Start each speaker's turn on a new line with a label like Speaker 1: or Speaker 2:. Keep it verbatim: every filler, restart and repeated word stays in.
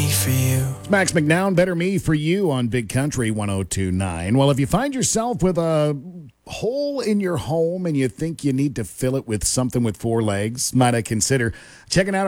Speaker 1: me for you.
Speaker 2: It's Max McNown, Better Me for You on Big Country one oh two point nine. Well, if you find yourself with a hole in your home and you think you need to fill it with something with four legs, might I consider checking out